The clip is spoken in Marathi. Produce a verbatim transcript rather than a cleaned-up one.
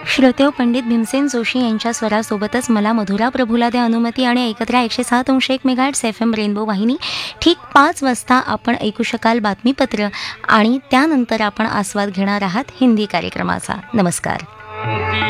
श्रोतेव पंडित भीमसेन जोशी यांच्या स्वरासोबतच मला मधुरा प्रभुला द्या अनुमती आणि ऐकत राहा एकशे सात अंश एक मेगाहर्ट्झ एफ एम रेनबो वाहिनी. ठीक पाच वाजता आपण ऐकू शकाल बातमीपत्र आणि त्यानंतर आपण आस्वाद घेणार आहात हिंदी कार्यक्रमाचा. नमस्कार.